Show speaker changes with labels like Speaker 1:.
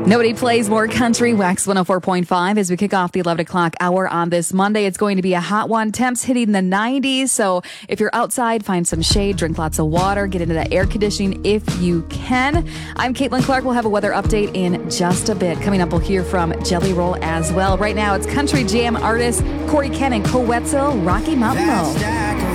Speaker 1: Nobody plays more country. Wax 104.5 as we kick off the 11 o'clock hour on this Monday. It's going to be a hot one. Temps hitting the 90s. So if you're outside, find some shade, drink lots of water, get into that air conditioning if you can. I'm Caitlin Clark. We'll have a weather update in just a bit. Coming up, we'll hear from Jelly Roll as well. Right now, it's country jam artist Corey Ken and Co Wetzel, Rocky Mountain Low.